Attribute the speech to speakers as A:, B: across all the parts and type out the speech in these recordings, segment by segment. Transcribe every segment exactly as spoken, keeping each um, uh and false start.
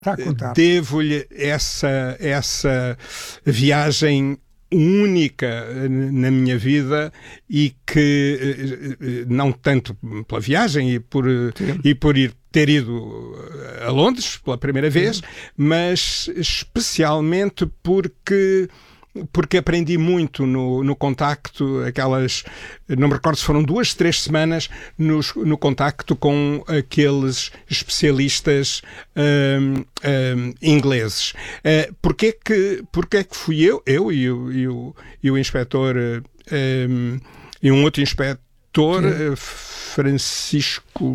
A: Está a contar.
B: Devo-lhe essa, essa viagem única na minha vida e que, não tanto pela viagem e por, e por ir, ter ido a Londres pela primeira vez, Sim. mas especialmente porque... porque aprendi muito no, no contacto, aquelas, não me recordo se foram duas, três semanas nos, no contacto com aqueles especialistas hum, hum, ingleses. Uh, porquê que, porquê que fui eu, eu e o, e o, e o inspetor um, e um outro inspetor, Sim. Francisco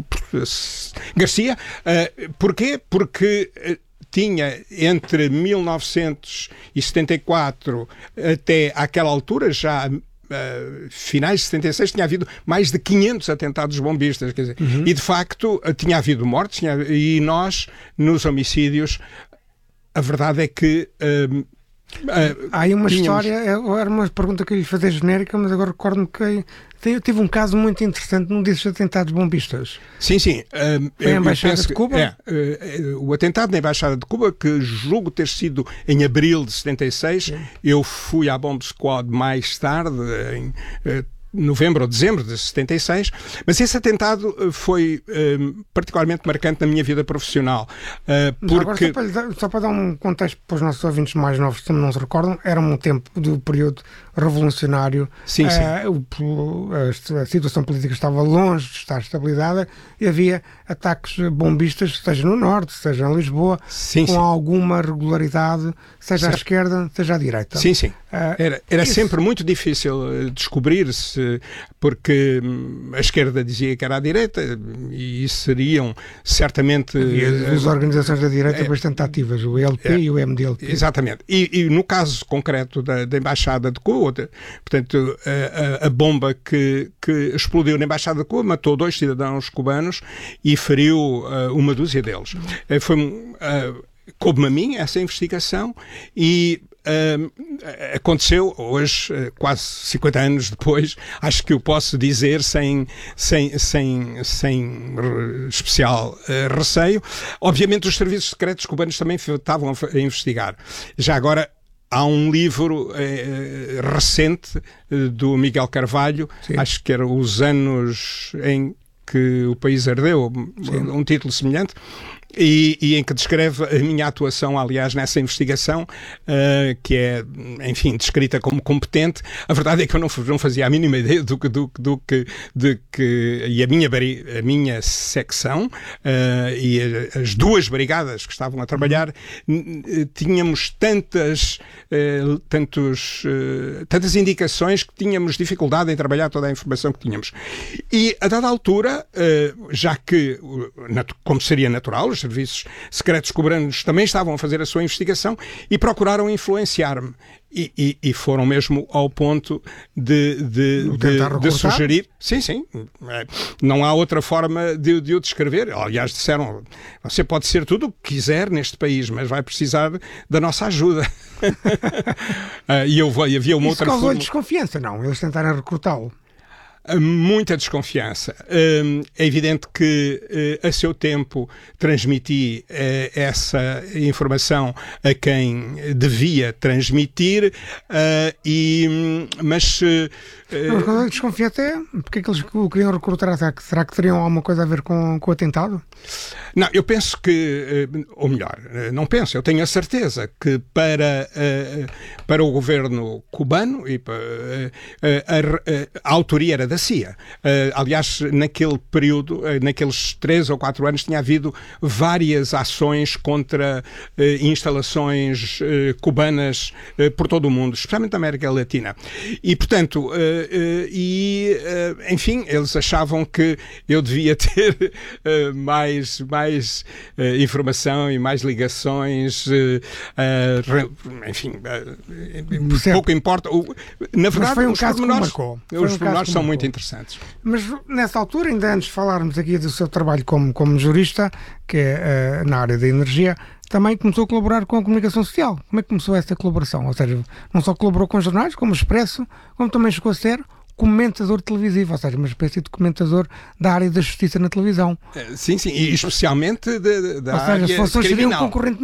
B: Garcia, uh, porquê? Porque tinha entre mil novecentos e setenta e quatro até àquela altura, já uh, finais de setenta e seis, tinha havido mais de quinhentos atentados bombistas, quer dizer, uhum. e de facto tinha havido mortes, tinha, e nós, nos homicídios, a verdade é que uh,
A: Uh, Há aí uma tínhamos... história, era uma pergunta que eu lhe fazia genérica, mas agora recordo-me que eu tive um caso muito interessante num desses atentados bombistas.
B: Sim, sim. Uh,
A: Foi a Embaixada de Cuba?
B: É, uh, o atentado na Embaixada de Cuba, que julgo ter sido em abril de setenta e seis, sim. Eu fui à Bomb Squad mais tarde, em uh, novembro ou dezembro de setenta e seis, mas esse atentado foi um, particularmente marcante na minha vida profissional. Uh, porque...
A: Agora, só, para dar, só para dar um contexto para os nossos ouvintes mais novos que não se recordam, era um tempo do período revolucionário.
B: Sim, sim.
A: Uh, a, a situação política estava longe de estar estabilizada e havia ataques bombistas, seja no Norte, seja em Lisboa,
B: sim,
A: com
B: sim.
A: alguma regularidade, seja
B: certo.
A: à esquerda, seja à direita.
B: Sim, sim. Era, era isso... sempre muito difícil descobrir-se, porque a esquerda dizia que era à direita e seriam certamente...
A: Havia as organizações da direita é, bastante ativas, o L P é, e o M D L P.
B: Exatamente. E, e no caso concreto da, da Embaixada de Cuba, portanto, a, a, a bomba que, que explodiu na Embaixada de Cuba matou dois cidadãos cubanos e feriu uh, uma dúzia deles. Uh, foi, uh, coube-me a mim essa investigação e Uh, aconteceu hoje, uh, quase cinquenta anos depois, acho que eu posso dizer sem, sem, sem, sem especial uh, receio. Obviamente os serviços secretos cubanos também estavam a investigar. Já agora há um livro eh, recente eh, do Miguel Carvalho, Sim. acho que era Os Anos em que o País Ardeu, Sim. um título semelhante, E, e em que descreve a minha atuação, aliás, nessa investigação, uh, que é, enfim, descrita como competente. A verdade é que eu não, não fazia a mínima ideia do que, do, do que, de que, e a minha, a minha secção uh, e as duas brigadas que estavam a trabalhar, tínhamos tantas, uh, tantos, uh, tantas indicações que tínhamos dificuldade em trabalhar toda a informação que tínhamos. E, a dada altura, uh, já que, como seria natural, os serviços secretos cubanos também estavam a fazer a sua investigação e procuraram influenciar-me. E, e, e foram mesmo ao ponto de, de, de, de sugerir... Sim, sim. Não há outra forma de, de o descrever. Aliás, disseram, você pode ser tudo o que quiser neste país, mas vai precisar da nossa ajuda. E eu, havia uma
A: Isso
B: outra
A: causou
B: forma...
A: desconfiança, não? Eles tentaram recrutá-lo.
B: Muita desconfiança. É evidente que a seu tempo transmiti essa informação a quem devia transmitir, e, mas...
A: Mas desconfiança é? Porque é que eles o queriam recrutar? Será que, será que teriam alguma coisa a ver com, com o atentado?
B: Não, eu penso que, ou melhor, não penso, eu tenho a certeza que para, para o governo cubano e para, a, a, a autoria era da C I A. Aliás, naquele período, naqueles três ou quatro anos, tinha havido várias ações contra instalações cubanas por todo o mundo, especialmente na América Latina. E, portanto, e, enfim, eles achavam que eu devia ter mais... mais mais uh, informação e mais ligações, uh, uh, enfim, uh, pouco importa. O, na verdade,
A: foi um
B: os
A: caso
B: pormenores,
A: que marcou.
B: Os
A: um
B: pormenores são
A: marcou.
B: muito interessantes.
A: Mas nessa altura, ainda antes de falarmos aqui do seu trabalho como, como jurista, que é uh, na área da energia, também começou a colaborar com a comunicação social. Como é que começou essa colaboração? Ou seja, não só colaborou com jornais, como o Expresso, como também chegou a ser comentador televisivo, ou seja, uma espécie de comentador da área da justiça na televisão.
B: Sim, sim, e especialmente da, da
A: ou seja,
B: área
A: se fosse hoje seria um
B: criminal.
A: concorrente